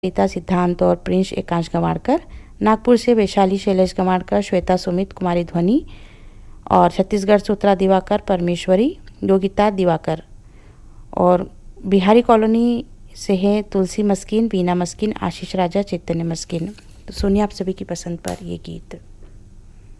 रीता सिद्धांत और प्रिंस एकांश गंवाड़कर। नागपुर से वैशाली शैलेश गंवाड़कर, श्वेता सुमित, कुमारी ध्वनि। और छत्तीसगढ़ से उत्तरा दिवाकर, परमेश्वरी, योगिता दिवाकर। और बिहारी कॉलोनी से है तुलसी मस्किन, बीना मस्किन, आशीष राजा, चैतन्य मस्किन। तो सुनिए आप सभी की पसंद पर ये गीत।